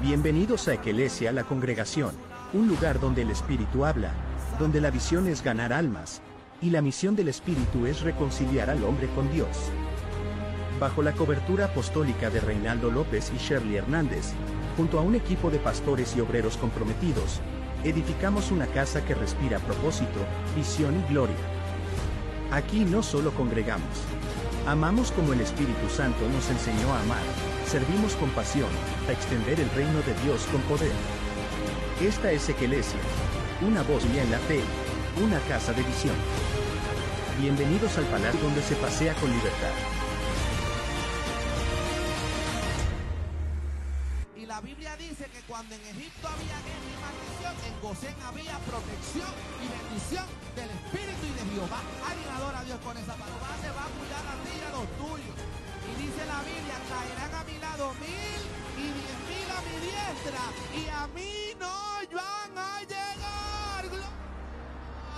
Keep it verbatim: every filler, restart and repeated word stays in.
Bienvenidos a Eclesia, la congregación, un lugar donde el Espíritu habla, donde la visión es ganar almas, y la misión del Espíritu es reconciliar al hombre con Dios. Bajo la cobertura apostólica de Reinaldo López y Shirley Hernández, junto a un equipo de pastores y obreros comprometidos, edificamos una casa que respira propósito, visión y gloria. Aquí no solo congregamos, amamos como el Espíritu Santo nos enseñó a amar, servimos con pasión, a extender el reino de Dios con poder. Esta es Eclesia, una voz guía en la fe, una casa de visión. Bienvenidos al palacio donde se pasea con libertad. Y la Biblia dice que cuando en Egipto había guerra y maldición, en Gosén había protección y bendición del Espíritu y de Jehová. Alguien adora a Dios con esa palabra. Te va a cuidar a ti y a los tuyos. Y dice la Biblia, caerán a mi lado mil y diez mil a mi diestra, y a mí